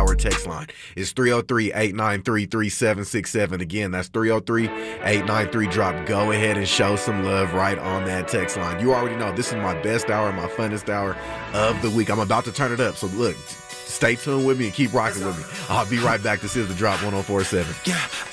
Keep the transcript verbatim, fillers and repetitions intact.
hour text line. It's three oh three, eight nine three, three seven six seven. Again, that's three oh three, eight nine three, drop. Go ahead and show some love right on that text line. You already know this is my best hour, my funnest hour of the week. I'm about to turn it up, so look, stay tuned with me and keep rocking with me. I'll be right back. This is The Drop one oh four point seven. Yeah.